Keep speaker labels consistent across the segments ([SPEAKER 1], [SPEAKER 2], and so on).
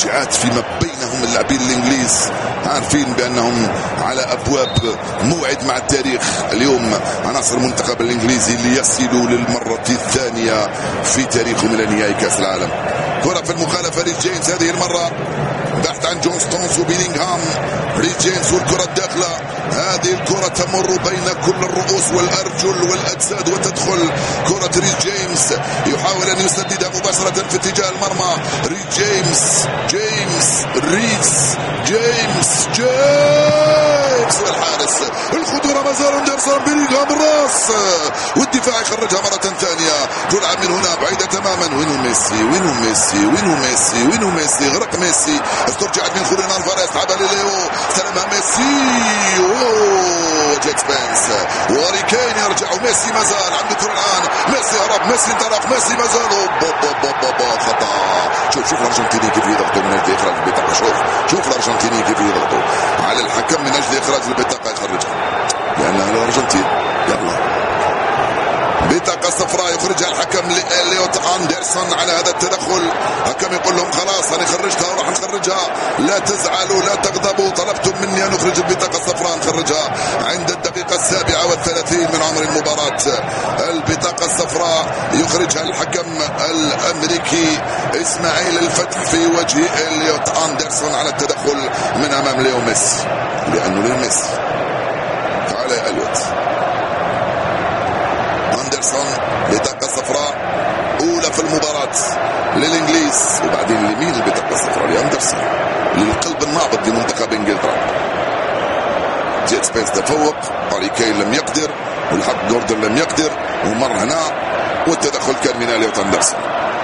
[SPEAKER 1] توجيهات فيما بينهم اللاعبين الانجليز، عارفين بانهم على ابواب موعد مع التاريخ اليوم. عناصر المنتخب الانجليزي ليصلوا للمرة الثانية في تاريخهم الى نهائي كاس العالم. كرة في المخالفة ريس جيمس هذه المرة بحث عن جون ستونز وبيلينغهام. ريس جيمس والكرة الداخلة، هذه الكرة تمر بين كل الرؤوس والأرجل والأجساد وتدخل. كرة ريس جيمس يحاول أن يسددها مباشرة في اتجاه المرمى. ريس جيمس والحارس الخطورة ما زال أندرسون. بيلينغهام بالراس والدفاع يخرجها مرة ثانية. تلعب من هنا بعيدة تماما. وينو ميسي غرق ميسي. استرجعت من خوليان الفاريز، لعبها لليو، استلمها ميسي. جاك سبنس وهاري كين يرجع وميسي ما زال عنده كرة الآن. ميسي هرب، ميسي انطلق، ميسي ما زال. خطأ. شوف الأرجنتيني كيف يضغطوا من أجل إخراج البطاقة. شوف الأرجنتيني كيف يضغطوا على الحكم من أجل إخراج البطاقة يخرجها لأنها الأرجنتين. يلا بطاقة صفراء يخرجها الحكم لإليوت أندرسون على هذا التدخل. الحكم يقول لهم خلاص أنا خرجتها وراح نخرجها، لا تزعلوا لا تغضبوا، طلبتم مني أن نخرج البطاقة الصفراء نخرجها عند الدقيقة 37 من عمر المباراة. البطاقة الصفراء يخرجها الحكم الأمريكي إسماعيل الفتح في وجه إليوت أندرسون على التدخل من أمام ليو ميسي، لأنه ليو ميسي. تعال يا إليوت. أندرسون بطاقة صفراء أولى في المباراة للإنجليز، وبعدين لمين البطاقة الصفراء؟ لأندرسون، للقلب النابض لمنتخب إنجلترا. جيت سبينس تفوق، هاري كين لم يقدر، والحق جوردن لم يقدر، ومر هنا والتدخل كان من إليوت أندرسون.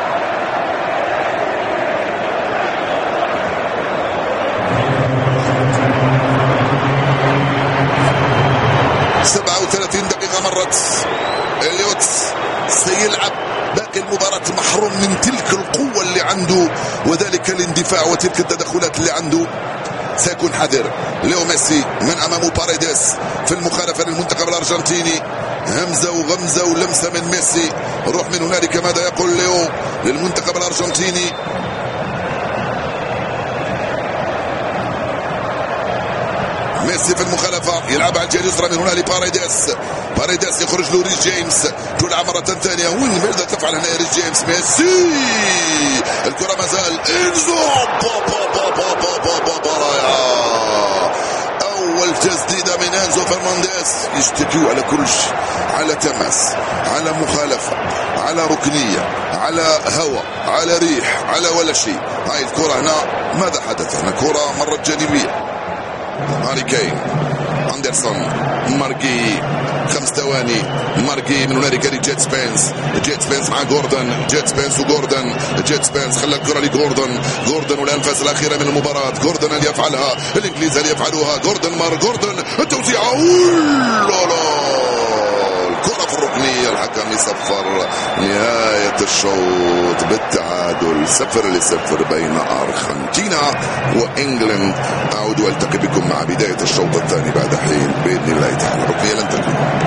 [SPEAKER 1] مرت إليوت سيلعب باقي المباراة محروم من تلك القوة اللي عنده وذلك الاندفاع وتلك التدخلات اللي عنده. سيكون حذر. ليو ميسي من أمامه باريديس في المخالفة للمنتخب الأرجنتيني. همزة وغمزة ولمسة من ميسي. روح من هنالك. ماذا يقول ليو للمنتخب الأرجنتيني؟ ميسي في المخالفة يلعب على الجهة اليسرى من هنا لباريديس يخرج له ريس جيمس. تلعب مرة ثانية. ماذا تفعل هنا ريس جيمس؟ ميسي الكرة ما زال إنزو. أول تسديدة من إنزو فرنانديز. يشتكيوا على كل شيء، على تماس، على مخالفة، على ركنية، على هواء، على ريح، على ولا شيء. هاي الكرة هنا ماذا حدث؟ هنا كرة مرت جانبية. هاري كين، أندرسون، ماركي 5 ثواني. ماركي من هنالك لجيت سبينس مع جوردن. جيت سبينس خلى الكرة لجوردن. والأنفاس الأخيرة من المباراة. جوردن اللي يفعلها، الإنجليز اللي يفعلوها. جوردن التوزيعة. الكرة في الركنية. الحكم يصفر نهاية الشوط بالتعادل 0-0 بين أرجنتينا وإنجلند. أعود وألتقي بكم مع بداية الشوط الثاني بعد حين بإذن الله تعالى. الركنية لن تكون.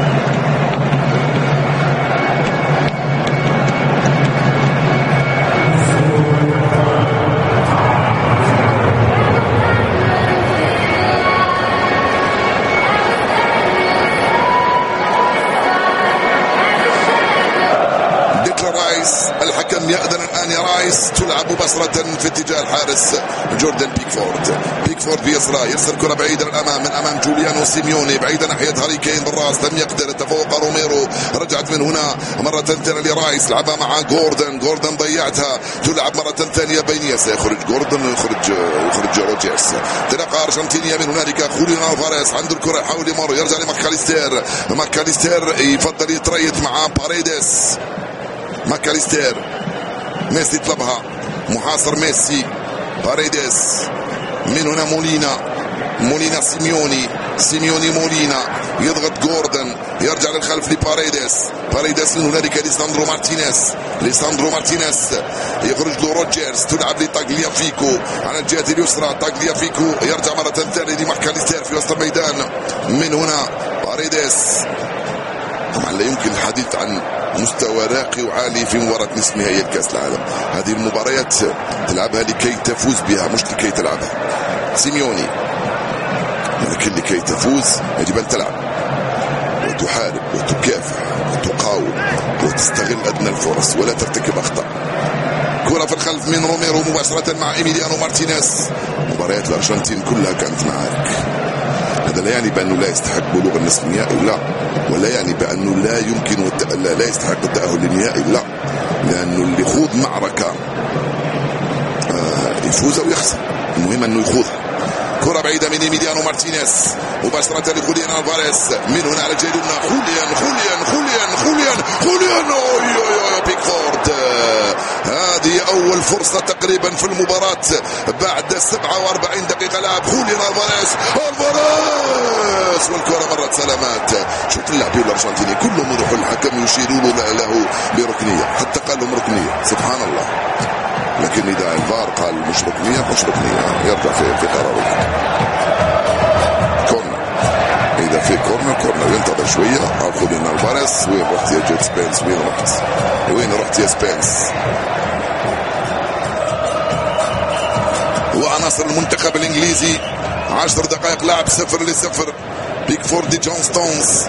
[SPEAKER 1] الحكم يأذن الآن يا رايس. تلعب مباشرة في اتجاه الحارس جوردن بيكفورد بيسرى. يرسل كرة بعيدة الأمام من أمام جوليانو سيميوني بعيدة ناحية هاري كين بالراس. لم يقدر. تفوق روميرو. رجعت من هنا مرة ثانية لرايس. لعبها مع جوردن ضيعتها. تلعب مرة ثانية بينية. سيخرج جوردن ويخرج روجرز. تلقى أرجنتينيا من هنالك. خوليان الفاريز عنده الكرة يحاول يمر. يرجع لماكاليستير يفضل يتريث مع باريديس. ماكاليستير. ميسي طلبها. محاصر ميسي. باريديس من هنا. مولينا سيميوني مولينا يضغط جوردن. يرجع للخلف باريديس من هنالك ليساندرو مارتينيز يخرج له روجرز. تلعب لتاغليافيكو على الجهة اليسرى. تاغليافيكو يرجع مرة ثانية لماكاليستير في وسط الميدان. من هنا باريديس طبعا لا يمكن الحديث عن مستوى راقي وعالي في مباراة نصف نهائي كأس العالم. هذه المباريات تلعبها لكي تفوز بها مش لكي تلعبها. سيميوني، ولكن لكي تفوز يجب أن تلعب وتحارب وتكافح وتقاوم وتستغل أدنى الفرص ولا ترتكب أخطاء. كرة في الخلف من روميرو مباشرة مع إيميليانو مارتينيز. مباريات الأرجنتين كلها كانت معارك. هذا لا يعني بأنه لا يستحق بلوغ النصف النهائي، لا، ولا يعني بأنه لا يمكن لا يستحق التأهل للنهائي، لا، لأنه اللي يخوض معركة يفوز أو يخسر، المهم أنه يخوضها. كرة بعيدة من إيميليانو مارتينيز مباشرة لخوليان ألفاريز، من هنا على جيلونا خوليان بيكفورد. هذه أول فرصة تقريبا في المباراة بعد 47 دقيقة لعب. خوليان ألفاريز والكرة مرت سلامات. شفت اللاعبين الأرجنتيني كلهم يروحوا الحكم يشيرون له بركنية، حتى قال لهم ركنية، سبحان الله. لكن إذا الفار قال مش ركنية يرجع في قراره. كورنر، إذا في كورنر ينتظر شوية. خوليان ألفاريز، وين رحت يا جيت سبينس؟ وين رحت يا سبينس؟ وعناصر المنتخب الإنجليزي 10 دقائق لعب 0-0. بيكفورد جون ستونز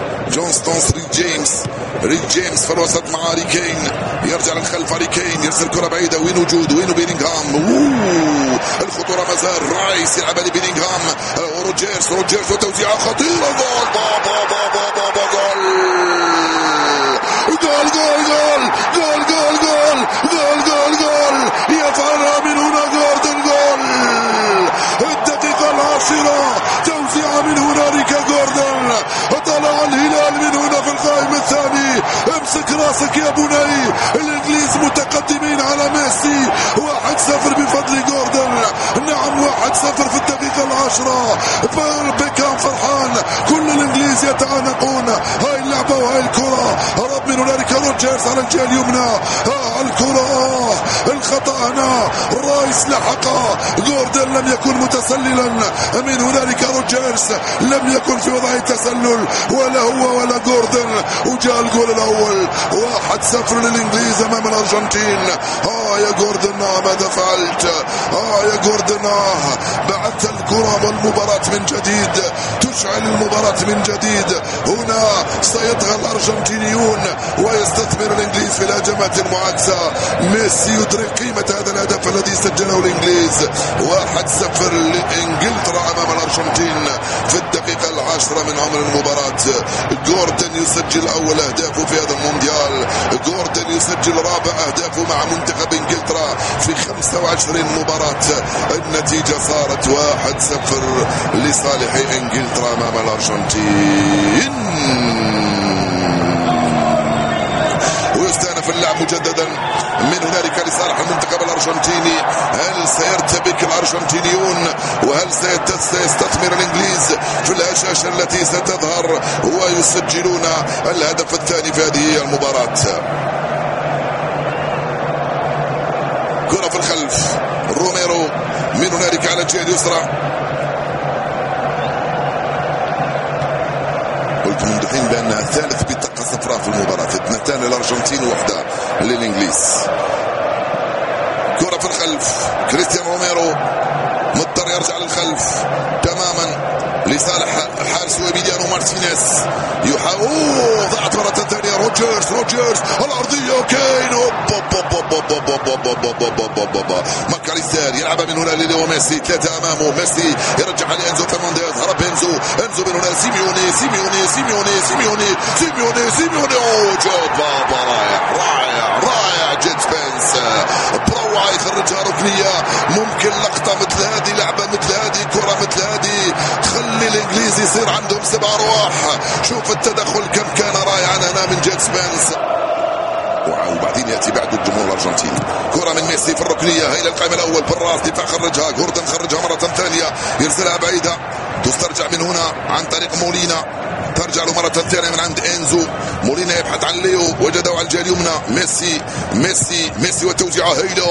[SPEAKER 1] ريد جيمس في الوسط مع هاري كين، يرجع للخلف. هاري كين يرسل كرة بعيدة، وين بيلينغهام. الخطورة مازال. رايس يلعب لبيلينغهام. روجيرز وتوزيعة خطيرة. جول يفعلها من هنا جوردن. الدقيقة 10 توزيعة من هنالك جوردن. طلع الهلال من هنا في القائم الثاني. امسك راسك يا بني. الانجليز متقدمين على ميسي 1-0 بفضل جوردن. نعم 1-0 في الدقيقة 10. بيكام فرحان، كل الانجليز يتعانقون. هاي اللعبة وهاي الكرة. هرب من هنالك روجرز على الجهة اليمنى. الكرة الخطأ هنا. رايس لحقه. جوردن لم يكن متسللا. من هنالك روجرز لم يكن في وضع التسلل، ولا هو ولا جوردن. وجاء الجول الأول 1-0 للإنجليز أمام الأرجنتين. يا جوردن ماذا فعلت؟ يا جوردن بعثت الكرة والمباراة من جديد، تشعل المباراة من جديد. هنا سيطغى الأرجنتينيون ويستثمر الإنجليز في الهجمات المعاكسة. ميسي يدرك قيمة هذا الهدف الذي سجله الإنجليز. 1-0 لإنجلترا أمام الأرجنتين في الدقيقة 10 من عمر المباراة. جوردن يسجل أول أهدافه في هذا المونديال. جوردن يسجل رابع أهدافه مع منتخب إنجلترا في 25 مباراة. النتيجة صارت 1-0 لصالح إنجلترا أمام الأرجنتين. ويستأنف اللعب مجددا من هنالك لصالح المنتخب الأرجنتيني. هل سيرتبك الأرجنتينيون وهل سيستثمر الإنجليز في الهشاشة التي ستظهر ويسجلون الهدف الثاني في هذه المباراة؟ كرة في الخلف، روميرو من هنالك على الجهة اليسرى. قلت منذ حين بأنها الثالث بطاقة صفراء في المباراة، 2 للأرجنتين و1 للإنجليز. كرة في الخلف، كريستيان روميرو مضطر يرجع للخلف تماما لصالح حارس إيميليانو مارتينيز. يحاول ضاعت مرة ثانية. روجرز الأرضية. كين ماكاليستر يلعب من هنا لليو ميسي. 3 أمامه. ميسي يرجعها لأنزو فرنانديز. هرب أنزو من هنا. سيميوني بابا رائع جيت سبينس بروعة يخرجها ركنية. ممكن لقطة مثل هذه، لعبة مثل هذه، كرة مثل هذه تخلي الإنجليز يصير عندهم 7 أرواح. شوف التدخل كم كان رائعا هنا من جيت سبينس. وبعدين يأتي بعد الجمهور الأرجنتيني. كرة من ميسي في الركنية، هي للقائم الأول بالراس. دفاع خرجها جوردن، خرجها مرة ثانية، يرسلها بعيدة، تسترجع من هنا عن طريق مولينا، ترجع له مرة ثانية من عند إنزو. مولينا يبحث عن ليو، وجده على الجهة اليمنى. ميسي وتوزيعه هيلو.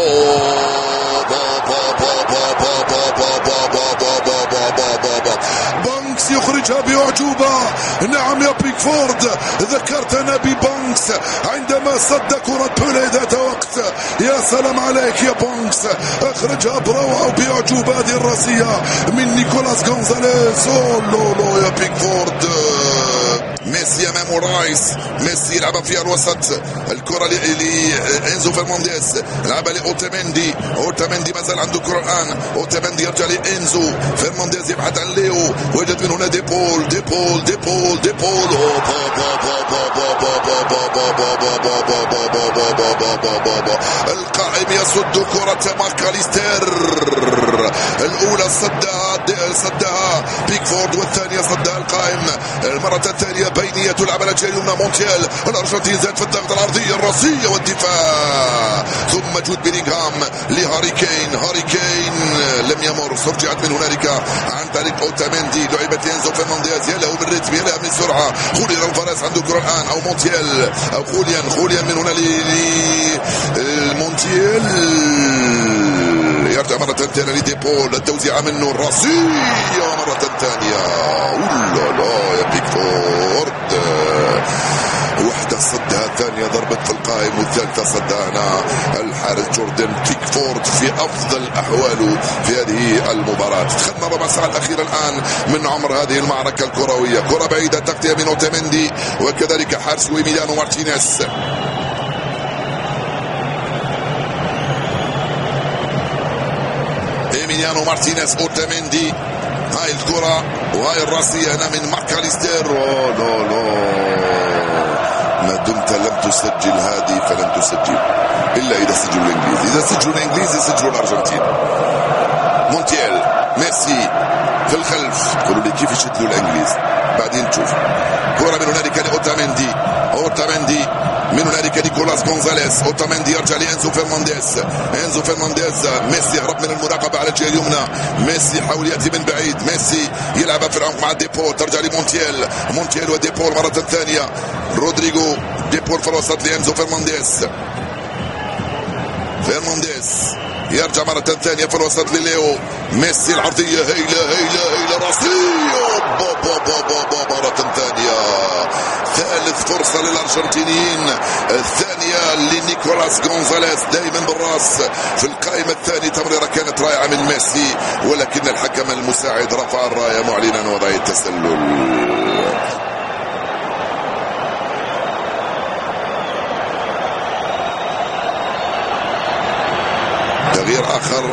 [SPEAKER 1] بانكس ميسي يخرجها بأعجوبة. نعم يا بيكفورد، ذكرتنا ببانكس عندما صد كرة بولي ذات وقت. يا سلام عليك يا بانكس، اخرجها بروعة وبأعجوبة. هذه الراسية من نيكولاس غونزاليز. لولو يا بيكفورد. ميسي امام رايس، ميسي يلعبها في الوسط، الكره لانزو فرنانديز، لعبها لاوتاميندي، اوتاميندي مازال عنده كره الان، اوتاميندي يرجع لانزو فرنانديز، يبحث عن ليو، وجد من هنا ديبول ديبول ديبول ديبول. القائم يصد كرة ماكاليستر، الأولى صدها بيكفورد، والثانية صدها القائم. المرة الثانية بينية تلعب على الجهة اليمنى. مونتيال الأرجنتين زاد في الضغط العرضية الراسية والدفاع، ثم جود بيلينغهام لهاري كين. هاري كين لم يمر، رجعت من هنالك عن طريق اوتاميندي، لعبت لينزو فرنانديز. يا له من ريتم، يا له من سرعة. خوليان الفارس عنده الكرة الآن، أو مونتيال أو خوليان من هنا مونتيال يرجع مرة ثانية لديبول، التوزيعة منه الراسية مرة ثانية. لا يا بيكفورد، وحدة صدها، الثانية ضربت في القائم، والثالثة صدها هنا الحارس جوردن بيكفورد في أفضل أحواله في هذه المباراة. دخلنا ربع ساعة الأخيرة الآن من عمر هذه المعركة الكروية. كرة بعيدة تغطية من اوتاميندي، وكذلك حارس إيميليانو مارتينيز. إيميليانو مارتينيز، اوتاميندي، هاي الكرة وهاي الراسية هنا من ماكاليستر. ما دمت لم تسجل هذه فلن تسجل، إلا إذا سجلوا الإنجليز. إذا سجلوا الإنجليز يسجلوا الأرجنتين. مونتيال، ميسي في الخلف، قولوا لي كيف يشدوا الإنجليز بعدين نشوف. كرة من هنالك لأوتاميندي، أوتاميندي من هنالك نيكولاس غونزاليز، اوتاميندي يرجع لانزو فرنانديز، انزو فرنانديز. ميسي يهرب من المراقبه على الجهه اليمنى، ميسي يحاول ياتي من بعيد، ميسي يلعب في العمق مع ديبول، ترجع لمونتيال، مونتيال وديبول مره ثانيه، رودريغو ديبول في الوسط لانزو فرنانديز، فرنانديز يرجع مرة ثانية في الوسط لليو، ميسي العرضية هيلة راسية مرة ثانية، ثالث فرصة للأرجنتينيين، الثانية لنيكولاس غونزاليز دائما بالراس في القائمة الثاني. تمريرة كانت رائعة من ميسي، ولكن الحكم المساعد رفع الراية معلنا وضعية تسلل. تغيير آخر،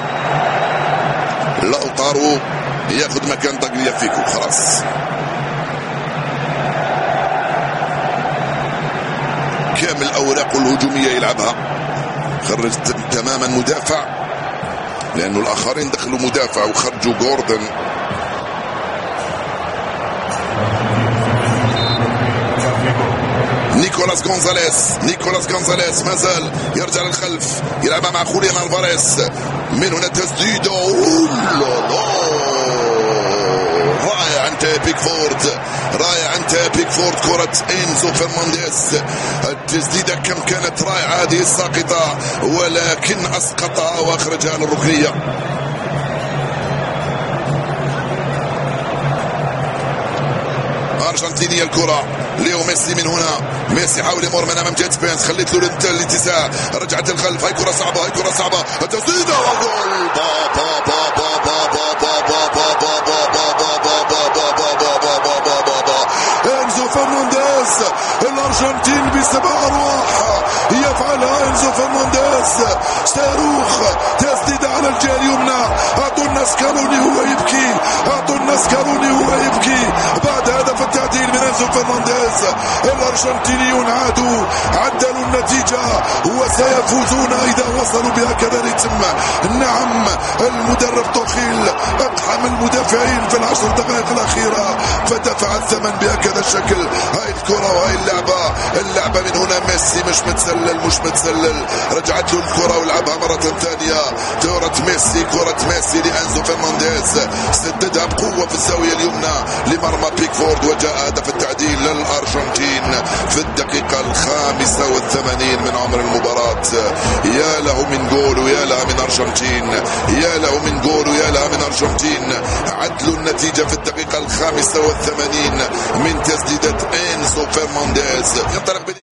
[SPEAKER 1] لوتارو ياخذ مكان تاغليافيكو خلاص. كامل أوراقه الهجومية يلعبها، خرج تماما مدافع لأنه الآخرين دخلوا مدافع وخرجوا جوردن. نيكولاس غونزاليز مازال يرجع للخلف، يلعبها مع خوليان الفاريز، من هنا تسديده رائع انت يا بيكفورد، رائع انت يا بيكفورد. كرة انزو فرنانديز، التسديدة كم كانت رائعة هذه الساقطة، ولكن اسقطها واخرجها للركنية. أرجنتينية الكرة، ليو ميسي من هنا، ميسي حاول يمر من امام جيت سبينس، خليت له الاتساع، رجعت الخلف، هاي كرة صعبة، هاي كرة صعبة، التسديدة وجول. انزو فرنانديز، الارجنتين بسبع ارواح يفعلها انزو فرنانديز، صاروخ، تسديدة على الجهة اليمنى، اعطوا الناس كاروني هو يبكي، اعطوا الناس كاروني هو يبكي بعد هدف التعديل من انزو فرنانديز. الارجنتينيون عدلوا النتيجة وسيفوزون اذا وصلوا بهكذا رتم. نعم، المدرب توخيل اقحم المدافعين في العشر دقائق الاخيرة، فدفع الثمن بهكذا الشكل. هاي الكرة وهاي اللعبة من هنا، ميسي مش متسلل، رجعت له الكرة ولعبها مرة ثانية، كرة ميسي لأنزو فرنانديز، سددها بقوة في الزاوية اليمنى لمرمى بيكفورد، وجاء هدف التعادل. التعديل للأرجنتين في الدقيقة 85 من عمر المباراة. يا له من جول ويا لها من أرجنتين، يا له من جول ويا لها من أرجنتين. عدلوا النتيجة في الدقيقة 85 من تسديدة إنسو فرنانديز.